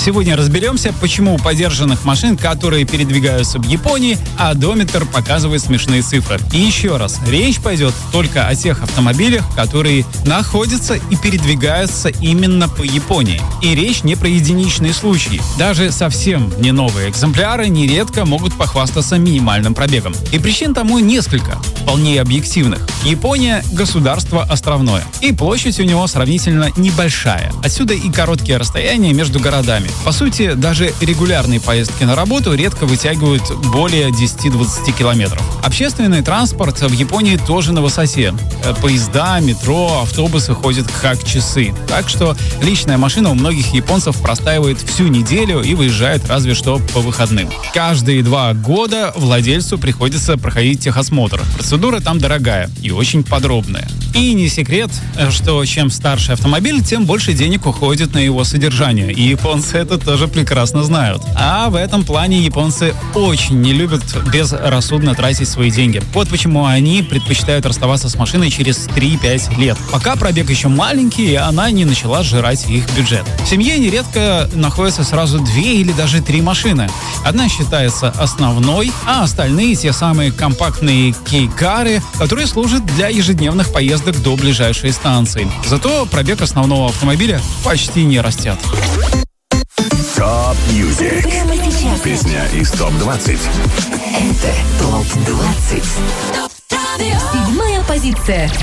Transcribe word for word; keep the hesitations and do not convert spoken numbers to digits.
Сегодня разберемся, почему у подержанных машин, которые передвигаются в Японии, одометр показывает смешные цифры. И еще раз, речь пойдет только о тех автомобилях, которые находятся и передвигаются именно по Японии. И речь не про единичные случаи. Даже совсем не новые экземпляры нередко могут похвастаться минимальным пробегом. И причин тому несколько, вполне объективных. Япония – государство островное, и площадь у него сравнительно небольшая. Отсюда и короткие расстояния между городами. По сути, даже регулярные поездки на работу редко вытягивают более десять-двадцать километров. Общественный транспорт в Японии тоже на высоте. Поезда, метро, автобусы ходят как часы. Так что личная машина у многих японцев простаивает всю неделю и выезжает разве что по выходным. Каждые два года владельцу приходится проходить техосмотр. Процедура там дорогая и очень подробная. И не секрет, что чем старше автомобиль, тем больше денег уходит на его содержание. И японцы это тоже прекрасно знают. А в этом плане японцы очень не любят безрассудно тратить свои деньги. Вот почему они предпочитают расставаться с машиной через три-пять лет. Пока пробег еще маленький, и она не начала сжирать их бюджет. В семье нередко находятся сразу две или даже три машины. Одна считается основной, а остальные те самые компактные кейкары, которые служат для ежедневных поездок до ближайшей станции. Зато пробег основного автомобиля почти не растет. Топ Мьюзик. Прямо сейчас. Песня из топ двадцать. Это топ двадцать. Седьмая позиция.